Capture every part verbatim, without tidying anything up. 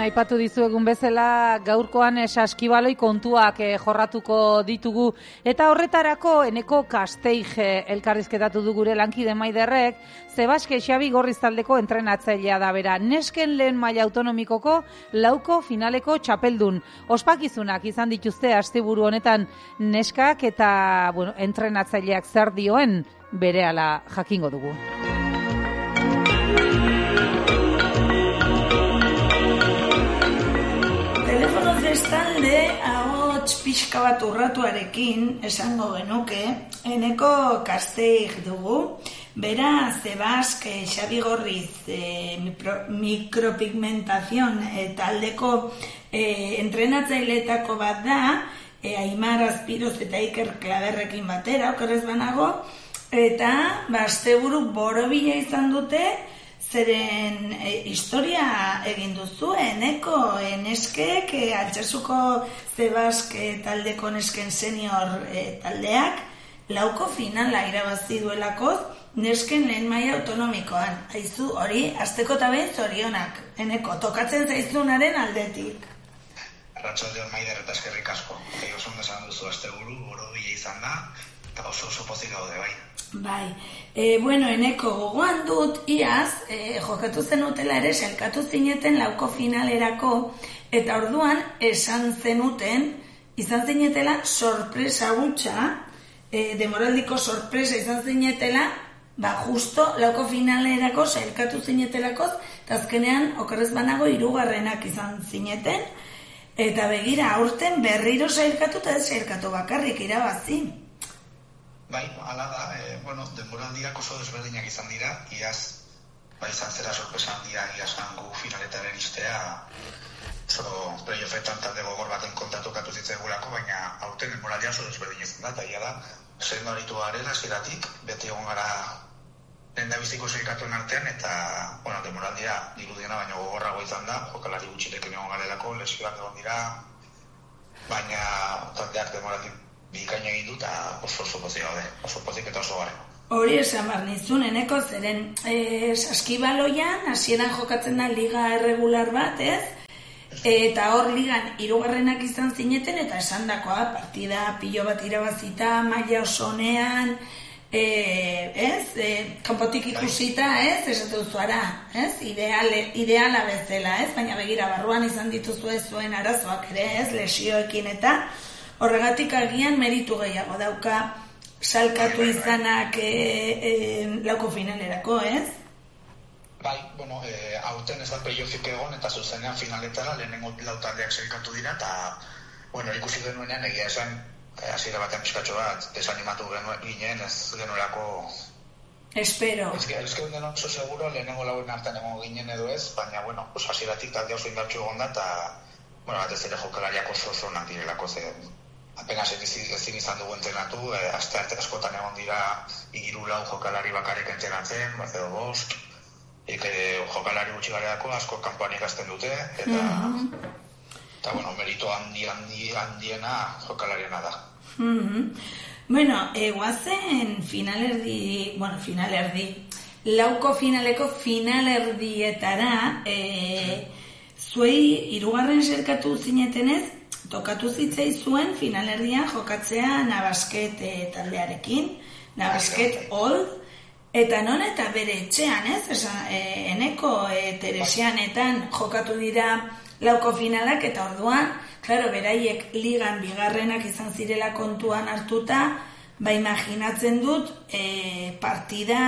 aipatu dizuegun bezala, gaurkoan saskibaloi kontuak eh, jorratuko ditugu. Eta horretarako, Eneko Kasteig eh, elkarrizketatu du gure lankide Maiderrek, Sebaske Xabi Gorriz taldeko entrenatzailea da bera. Nesken lehen maila autonomikoko lauko finaleko txapeldun. Ospakizunak izan dituzte asteburu honetan neskak eta bueno, entrenatzaileak zer dioen berehala jakingo dugu. Telefono bestalde, ahots pixka bat urratuarekin esango genuke, Eneko Kasteig dugu. Bera, Sebaske Xabi Gorriz eh, mikropigmentazion eh, taldeko eh, entrenatzaileetako bat da, eh, Aimar Azpiroz eta Iker Klaberrekin batera, okerrez banago, eta asteburu borobila izan dute, zeren e, historia egin duzu, Eneko neskek, e, Altsasuko Sebaske taldeko nesken senior e, taldeak, lauko finala irabazi duelakoz, nesken lehen maila autonomikoan. Aizu hori, asteko eta behin zorionak, Eneko, tokatzen zaizunaren aldetik. Arratsaldeon Maider eta eskerrik asko. Oso ondo esan duzu, asteburu borobila izan da, eta oso oso pozik gaude bai. Bai, e, bueno, Eneko, gogoan dut, iaz, e, jokatu zenutela ere, selkatu zineten lauko finalerako, eta orduan esan zenuten, izan zinetela sorpresa gutxa, e, demoraldiko sorpresa izan zinetela, ba, justo lauko finalerako selkatu zinetelako, eta azkenean, okerrez banago, hirugarrenak izan zineten, eta begira, aurten berriro selkatu eta ez selkatu bakarrik irabazi. Bai, hala da, e, bueno, denboraldiak oso desberdinak izan dira, iaz, bai, izan zera sorpresa handia, iazan gu finaletaren istea, oso playoffetan talde gogor baten kontatokatu zitzaigulako, baina aurten denboraldia oso desberdin izan da, eta ia da, sendo aritu garen hasieratik, beti egon gara lehen da biziko selkatuen artean, eta, bueno, denboraldia dirudiena baina gogorrago izan da, jokalari gutxirekin egon garelako, lesioak egon dira, baina taldeak denboraldi bikaina egin dut, oso oso pozik gaude, oso pozik eta oso gare. Hori esan behar nizun, Eneko, zeren e, saskibaloian, hasieran jokatzen da liga erregular bat, ez? Eta hor ligan hirugarrenak izan zineten, eta esandakoa partida pilo bat irabazita, maila osonean, e, ez? E, kanpotik ikusita, ez? Esatu zuara, ez? Ideale, ideala bezala, ez? Baina begira, barruan izan dituzu ez zuen arazoak ere, ez? Lesioekin eta horregatik agian meritu gehiago dauka salkatu izanak e, e, lauko finalerako, ez? Bai, bueno, e, aurten ez da playoffik egon eta zuzenean finaletara lehenengo lau taldeak selkatu dira eta, bueno, ikusi genuenean egia esan hasiera batean pixkatxo bat desanimatu ginen ez genuelako. Espero. Ez genuenean oso seguro lehenengo lauen hartan egon ginen edo ez, baina, bueno, hasieratik talde oso indartxu egon da eta, bueno, batez ere jokalariak oso oso onak direlako zen. Apenas ezin izan dugu entrenatu, e, aste arte askotan egon dira hiru lau jokalari bakarrik entrenatzen, bat edo bost, eke jokalari gutxi gareako asko kanpoan ikasten dute, eta, mm-hmm. eta bueno, merito handi handi handiena jokalariena da. Mm-hmm. Bueno, eguazen finalerdi, bueno, finalerdi, lauko finaleko finalerdietara, e, zuei hirugarren selkatu zinetenez, tokatu zitzai zuen finalerdian jokatzea Navasket e, taldearekin, Navasket Old, eta non eta bere etxean, ez? Esa, e, Eneko e, Teresianetan jokatu dira lauko finalak, eta orduan, klaro, beraiek ligan bigarrenak izan zirela kontuan hartuta, ba imaginatzen dut e, partida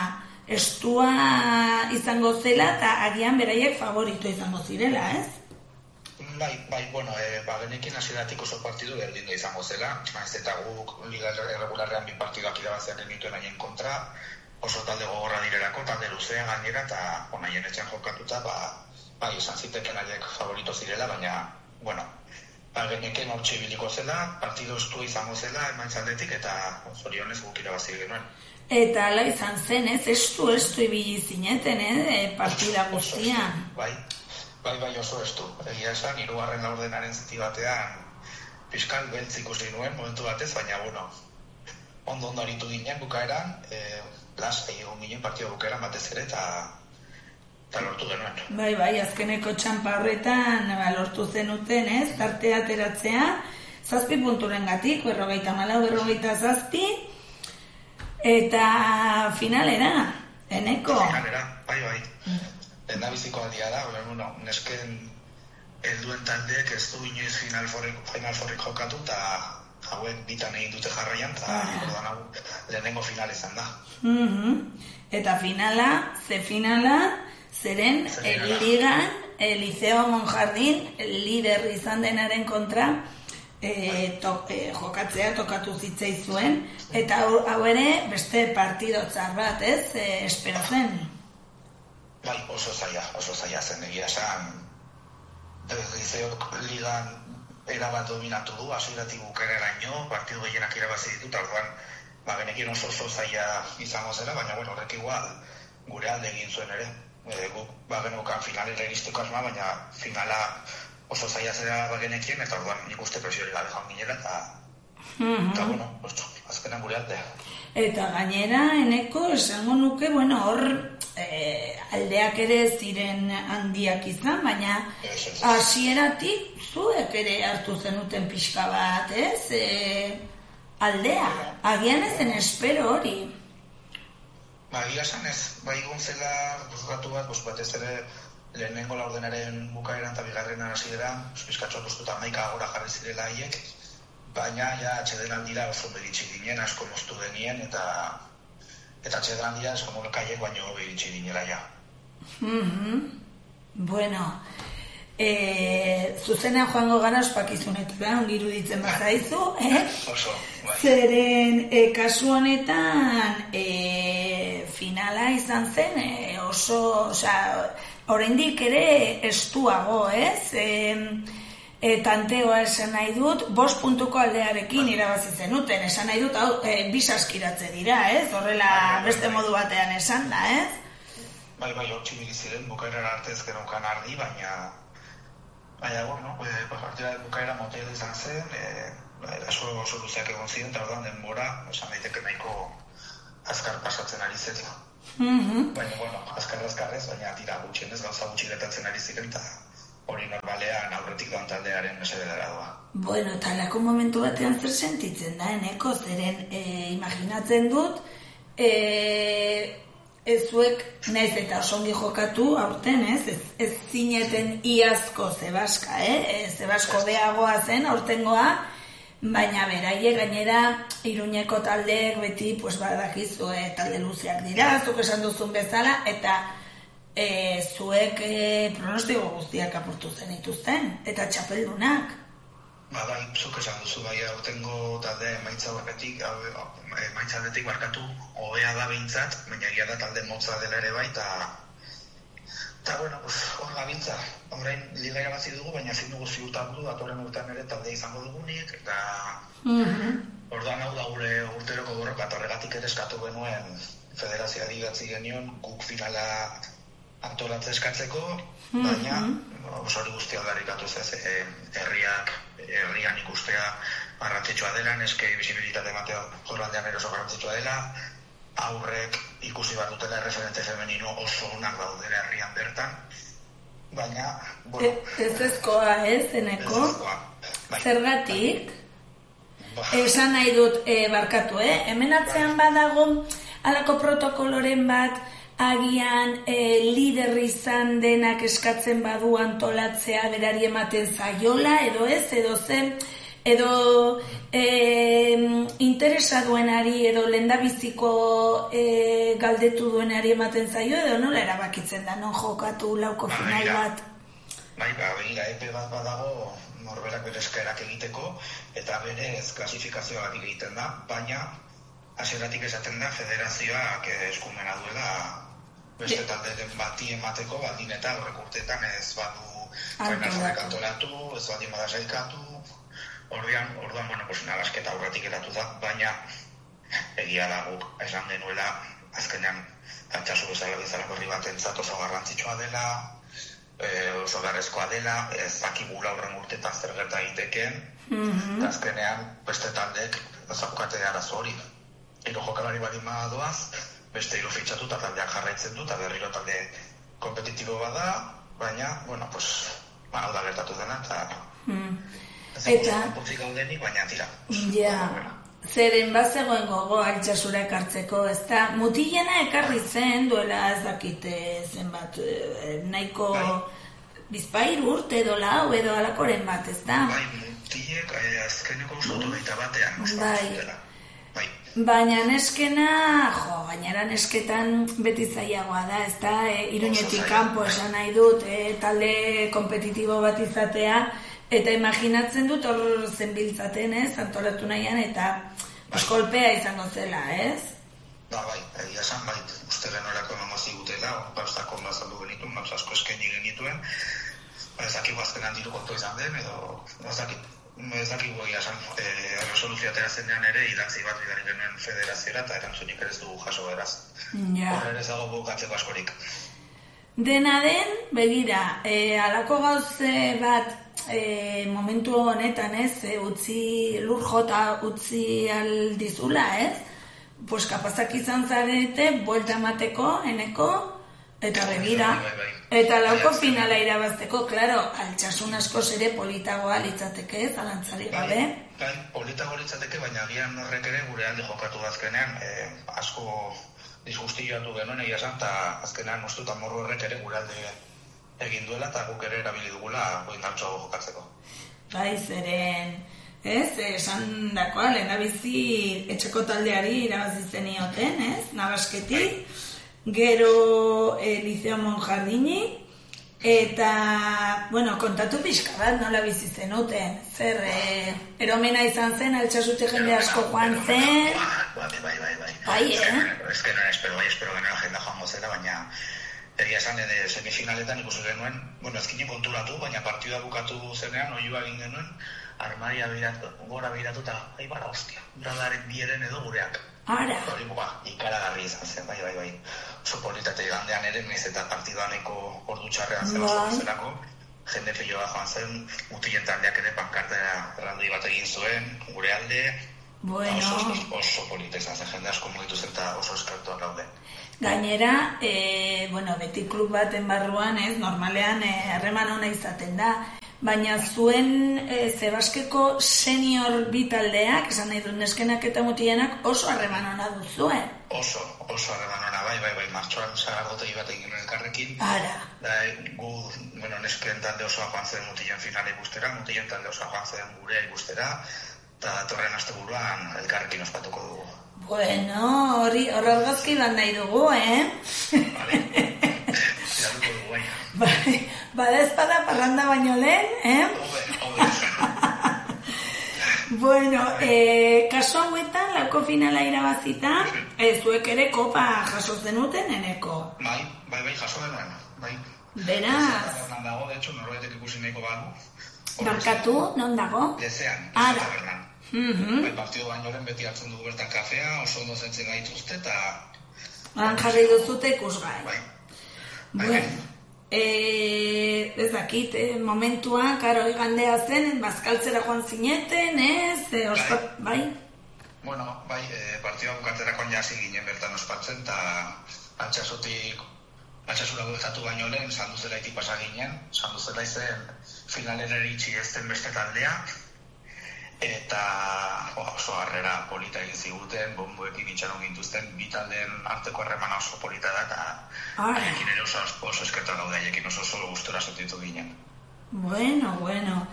estua izango zela, eta agian beraiek favorito izango zirela, ez? Bai, bai, bueno, e, ba, genekin hasieratik oso partidu berdindu izango zela, ez eta guk liga erregularrean bi partiduak irabaziak genituen haien kontra, oso talde gogorra direlako, talde luzean gainera, eta bon, haien etxean jokatuta, ba, bai, izan ziteken haiek favorito zirela, baina, bueno, ba, geneken hortxe ibiliko zela, partidu estu izango zela, emaitz-aldetik, eta zorionez guk irabazi genuen. Eta ala izan zen, ez, estu, estu ibili zineten, eh, partida guztian. Bai. Bai, bai, oso estu. Egia esan, hirugarren laurdenaren zati batean pixkan beltz ikusi nuen momentu batez, baina, bueno, ondo ondo aritu ginen bukaeran, e, las, egon ginen partida bukaeran batez ere, eta eta lortu genuen. Bai, bai, azkeneko txampa horretan ba, lortu zenuten, ez? Tartea ateratzea, zazpi punturen gatik, berrogeita malau, berrogeita zazpi, eta finalera, eneko. Finalera, bai, bai. Lenda biziko aldia da, bueno, nesken helduen taldeek ez du inoiz final forrik, final forrik jokatu, eta hauek bitan egin dute jarraian, eta orduan hau lehenengo final izan da. Mm-hmm. Eta finala, ze finala, zeren el ligan, el Liceo Monjardin, lider izan denaren kontra, e, to, e, jokatzea tokatu zitzaizuen, eta hau, hau ere beste partido txar bat, ez, e, espero zen. Bai, oso zaila, oso zaila zen egia esan. Liceok ligan erabat dominatu du, hasieratik bukaeraraino, partidu gehienak irabazi ditu, eta orduan, ba, genekien oso oso zaila izango zela, baina bueno, horrek igual gure alde egin zuen ere. E, guk ba genukan finalera iristeko asma, baina finala oso zaila zera ba genekien, eta orduan nik uste presiori gabe joan ginela, eta mm-hmm. eta bueno, oso, azkenan gure alde. Eta gainera, eneko, esango nuke, bueno, hor e, aldeak ere ziren handiak izan, baina hasieratik zuek ere hartu zenuten pixka bat, ez? E, aldea, agian ezen espero hori. Ba, gira esan ez, ba, igon zela buzgatu bat, buz batez ere lehenengo laurdenaren bukaeran eta bigarrenan hasieran, pizkatxoa puztuta maika agora jarri zirela haiek, baina ja atxeden aldira oso beritxik ginen, asko moztu denien, eta eta atxeden aldira esko molekaiek baino beritxik ginela ja. Mm-hmm. Bueno, e, zuzenean joango gara ospakizunetara, ongi iruditzen bazaizu, eh? Oso, bai. Zeren, e, kasu honetan, e, finala izan zen, e, oso, osea, oraindik ere estuago, ez? E, e, tanteoa esan nahi dut, bost puntuko aldearekin irabazi zenuten, esan nahi dut, hau, e, bisaskiratze dira, ez? Horrela beste modu batean esan da, ez? Bai, bai, hor txibili ziren, bukaerara arte ez genaukan argi, baina baina, bueno, e, partida bukaera motel izan zen, e, oso, oso luzeak egon ziren, eta orduan denbora, esan daiteke nahiko azkar pasatzen ari zen. Mm-hmm. Baina, bueno, azkar-azkarrez, baina tira gutxienez gauza gutxi gertatzen ari ziren, eta hori normalean aurretik doan taldearen mesedera doa. Bueno, eta lako momentu batean zer sentitzen da, eneko, zeren e, imaginatzen dut, e, ezuek naiz eta osongi jokatu aurten, ez? Ez, ez zineten iazko Zebaska, eh? Zebasko beagoa zen aurtengoa, baina beraiek gainera Iruñeko taldeek beti, pues badakizu, eh, talde luzeak dira, zuk esan duzun bezala, eta e, zuek e, pronostiko guztiak apurtu zen ituzten, eta txapeldunak. Ba, bai, zuk esan duzu, bai, aurtengo talde emaitza horretik, emaitza aldetik barkatu, hobea da behintzat, baina egia da talde motza dela ere bai, eta eta, bueno, hor gabiltza, horrein liga irabazi dugu, baina ezin dugu ziurtatu, datorren urtean ere talde izango dugunik, eta mm-hmm. orduan hau da gure urteroko borroka, eta horregatik ere eskatu genuen federazioa digatzi genion, guk finala antolatze eskatzeko, baina mm-hmm. oso hori guztia aldarrikatu ez, herriak, herrian ikustea garrantzitsua dela, neskei bisibilitate ematea jorraldean ere oso garrantzitsua dela, aurrek ikusi bat dutela erreferente femenino oso onak daudela herrian bertan, baina, bueno... Ez ezkoa, ez, eneko? Ez ezkoa. Bai. Zergatik? Ba. Esan nahi dut, e, barkatu, eh? Hemen atzean badago, halako protokoloren bat, agian e, lider izan denak eskatzen badu antolatzea berari ematen zaiola, edo ez, edo zen, edo e, interesa duenari, edo lendabiziko e, galdetu duenari ematen zaio, edo nola erabakitzen da, non jokatu lauko ba, final bat? Bai, ba, begira, epe bat badago norberak bere eskaerak egiteko, eta berez klasifikazioa egiten da, baina hasieratik esaten da federazioak eskumena duela beste talde bati emateko, baldin eta horrek urteetan ez badu finalak antolatu, ez baldin bada sailkatu, orduan, orduan, bueno, pues nagasketa aurretik eratu da, baina egia da guk esan genuela, azkenean altxasu bezala bezala berri bat entzat oso garrantzitsua dela, e, oso garrezkoa dela, ez dakigula horren urteetan zer gerta egiteken, mm-hmm. eta azkenean beste taldeek ezakukate arazo hori. Hiru jokalari baldin badadoaz, beste hiru fitxatu eta taldeak jarraitzen du, eta berriro talde kompetitibo bada, baina, bueno, pues, hau da gertatu dena, eta... Hmm. Eta... Pozik gaudenik, baina tira. Ja, zeren bazegoen gogo Altsasura ekartzeko, ez da, mutilena ekarri zen, duela ez dakite zenbat, nahiko bizpairu urte edo lau edo alakoren bat, ez da? Bai, mutilek azkeneko usotu baita batean, bai. Baina neskena, jo, gainera nesketan beti zailagoa da, ez da, e, Iruñetik kanpo esan nahi dut, e, talde kompetitibo bat izatea, eta imaginatzen dut hor zenbiltzaten, ez, antolatu nahian, eta bai. Kolpea izango zela, ez? Ba, bai, egia esan, bai, uste genuelako emango zigutela, gauzako mazaldu genituen, gauz asko eskaini genituen, ez dakik azkenan diru kontu izan den, edo, ez dakik. Ez dakik egia esan, e, resoluzio ateratzen dean ere, idatzi bat bidari genuen federaziora, eta erantzunik ere ez dugu jaso beraz. Ja. Horre ez dago bukatzeko askorik. Dena den, begira, e, alako gauze bat e, momentu honetan, ez, e, utzi, lur jota utzi aldizula, ez? Pues kapazak izan zarete, buelta emateko, eneko, eta begira, bai, bai, bai. Eta lauko finala irabazteko, klaro, Altsasun askoz ere politagoa litzateke, zalantzari gabe. Bai, bai, politagoa litzateke, baina agian horrek ere gure alde jokatu azkenean, eh, asko disgustioatu genuen egia esan, eta azkenean ustuta morro horrek ere gure alde egin duela, eta guk ere erabili dugula indartsuago jokatzeko. Bai, zeren, ez, esan dakoa, lehenabizi etxeko taldeari irabazi zenioten, ez, Nabasketik. Bai. Gero e, Liceo Monjardini, eta, bueno, kontatu pixka bat, nola bizi zenuten, zer, e, eromena izan zen, Altsasute jende asko joan zen. Bai, bai, bai, bai. Bai, eh? Ez que no espero, bai, espero genera jenda joango zera, baina egia esan, ede, semifinaletan ikusi genuen, bueno, ezkini konturatu, baina partida bukatu zenean, oioa egin genuen, armaria biratu, gora biratu, eta, ai, bara, hostia, bradaren bieren edo gureak. Ara. Hori, ba, ikaragarri izan zen, bai, bai, bai. Oso politate gandean ere, naiz eta partidaneko ordu txarrean zen oso zelako, jende piloa joan zen, mutilen taldeak ere pankartera errandui bat egin zuen, gure alde, bueno. oso, oso, oso polita izan zen, jende asko mugitu zen eta oso eskertuak daude. Gainera, e, bueno, beti klub baten barruan, ez, normalean harreman ona izaten da, baina zuen e, Zebaskeko senior bitaldeak, esan nahi dut neskenak eta mutilenak oso harreman ona duzue. Oso, oso harreman ona, bai, bai, bai, martxoan sagardotegi bat egin elkarrekin. Ara. Da, gu, bueno, nesken talde osoa joan zen mutilen finale ikustera, mutilen talde osoa joan zen gurea ikustera, eta datorren asteburuan elkarrekin ospatuko dugu. Bueno, hori argazki bat nahi dugu, eh? Vale. Ziratuko dugu, baina. Bai, bada espada parranda baino lehen, eh? Hode, hode. Bueno, eh, kaso hauetan, lauko finala irabazita, eh, zuek ere kopa jaso zenuten, eneko? Bai, bai, bai, jaso denuen, bai. Beraz. Non dago, de hecho, norbaitek ikusi nahiko balu. Barkatu, non dago? Lezean, Ara. Lezea tabernan. Mhm. Bai, partido bainoren beti hartzen dugu bertan kafea, oso ondo zentzen gaituzte, eta... Han jarri duzute ikusgai. Bai. Bueno, eh, ez dakit, eh, momentua, karo, igandea zen, bazkaltzera joan zineten, ez, eh, ospat, bai? Bueno, bai, eh, partida bukatzerakoan jasi ginen bertan ospatzen, eta Altsasutik, Altsasura bueltatu baino lehen, Sanduzelaiti pasa ginen, Sanduzela izen finalera iritsi ezten beste taldea, eta oh, oso harrera polita egin ziguten, bomboekin itxaron gintuzten, bi taldeen arteko harremana oso polita da, eta haiekin ere oso, oso eskertan gaude, haiekin oso oso gustora sotitu ginen. Bueno, bueno.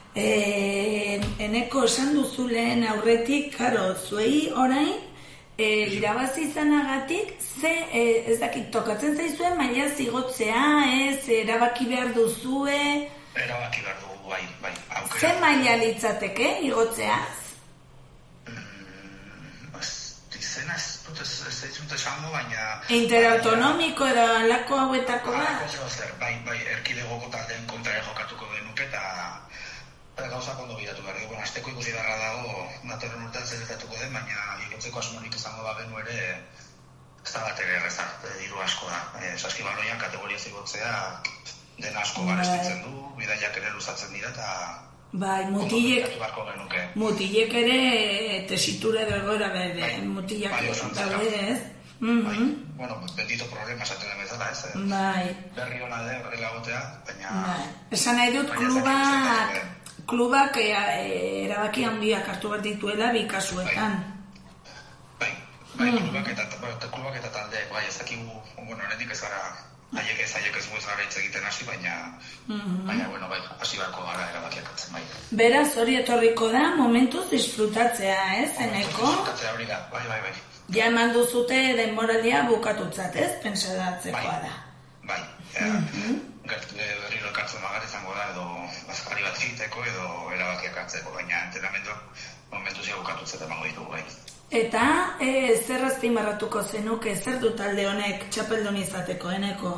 Eh, eneko esan duzu lehen aurretik, karo, zuei orain, eh, irabazi izanagatik, ze, eh, ez dakit, tokatzen zaizuen, maila zigotzea, ez, erabaki behar duzue... Erabaki behar dugu, bai, bai. Aukera. Ze maila litzateke, igotzeaz? Mm, izena ez dut ez ez dut esango, baina... Interautonomiko edo alako hauetako bat? Bai, bai, erkidegoko taldeen kontra jokatuko genuke, eta gauza kondo bidatu behar. Bueno, azteko ikusi darra dago, datorren urtean zeretatuko den, baina igotzeko asmonik izango bagenu ere, ez da bat ere erreza, diru asko da. E, Saskibaloian kategoria zigotzea, dena asko garestitzen du, bidaiak ere luzatzen dira, eta... Bai, mutilek, mutilek ere tesitura edo egoera bere, mutilak daude, ez? Bai, bueno, bendito problema esaten den bezala, ez? Bai. Berri hona de horrela gotea, baina... Bai. Esan nahi dut klubak, klubak erabaki handiak hartu behar dituela bi kasuetan. Bai, bai, klubak eta, klubak eta taldeek, bai, ez dakigu, bueno, horretik ez gara, haiek ez, haiek ez guez gara hitz egiten hasi, baina, baina, bueno, bai, hasi beharko gara erabakiak hartzen, bai. Beraz, hori etorriko da, momentuz disfrutatzea, ez, Eneko? Disfrutatzea hori da, bai, bai, bai. Ja eman duzute denboraldia bukatutzat, ez? Pentsadatzekoa da. Bai, berriro elkartzen magar izango da, edo azkari bat egiteko, edo erabakiak hartzeko, baina entrenamenduak momentuz ja bukatutzat emango ditugu, bai. Eta, zer azpimarratuko zenuke, zer du talde honek txapeldun izateko, Eneko?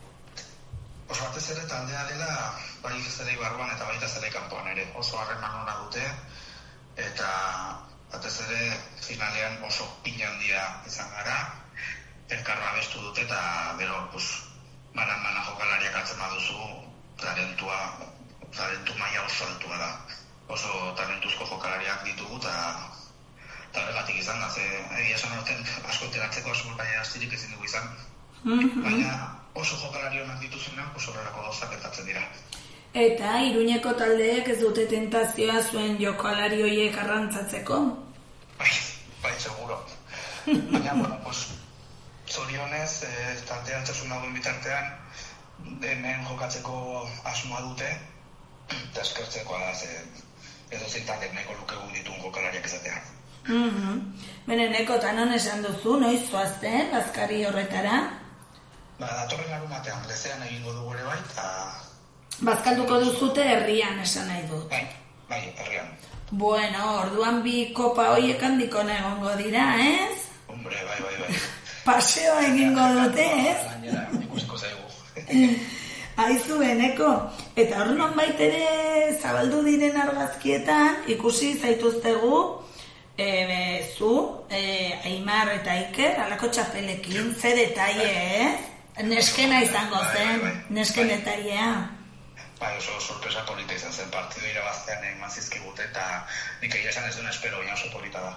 Oso batez ere taldea dela, bai zelei barruan eta baita zelei kanpoan ere, oso harreman ona dute, eta batez ere finalean oso pina handia izan gara, elkarra abestu dute eta bero, pues, banan-banan jokalariak atzen baduzu, talentua, talentu maila oso altua da. Oso talentuzko jokalariak ditugu eta eta horregatik izan da, ze egia esan horten asko enteratzeko asko baina astirik ezin dugu izan. Baina oso jokalari honak dituzunak, oso horrelako gauzak gertatzen dira. Eta Iruñeko taldeek ez dute tentazioa zuen jokalari horiek arrantzatzeko? Bai, bai, seguro. Baina, bueno, pues, zorionez, eh, taldean txasun dagoen bitartean, hemen jokatzeko asmoa dute, eta eskertzekoa da, ze edo zein taldeek nahiko lukegu ditun jokalariak izatea. Bene, Eneko, tanon esan duzu, noiz zoazte, bazkari horretara? Ba, datorren larumatean, lezean egingo dugu ere bai, eta... Bazkalduko duzute herrian esan nahi dut. Bai, bai, herrian. Bueno, orduan bi kopa horiek handiko egongo dira, ez? Hombre, bai, bai, bai. Paseo egingo dute, ez? Gainera, ikusiko zaigu. Aizu, Eneko, eta hor non baitere zabaldu diren argazkietan, ikusi zaituztegu, e, be, zu, e, Aimar eta Iker, alako txapelekin, ze detaile, ez? Neskena izango zen, nesken detailea. Bai, oso sorpresa polita izan zen, partido irabaztean eman zizkigute, eta nik egia esan ez duen espero, baina oso polita da.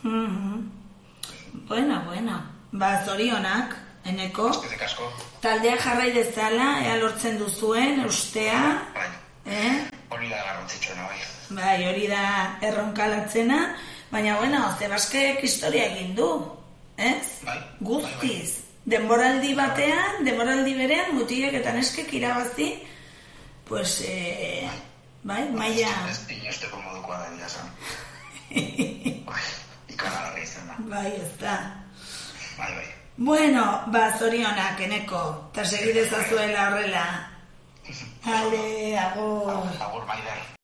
Bueno, bueno, ba, zorionak, Eneko. Eskerrik asko. Taldea jarrai dezala, ea lortzen duzuen, ustea. Bai, eh? hori da garrantzitsuena, bai. Bai, hori da erronkalatzena, baina, bueno, Zebaskek historia egin du, ez? Bai. Guztiz. Denboraldi batean, denboraldi berean, mutilek eta neskek irabazi, pues, eh, bai, maia... Ez inosteko modukoa da, dira zan. Bai, ikaragarri izan da. Bai, ez da. Bai, bai. Bueno, ba, zorionak, Eneko, eta segidezazuela horrela. Ale, agur. Agur, Maider.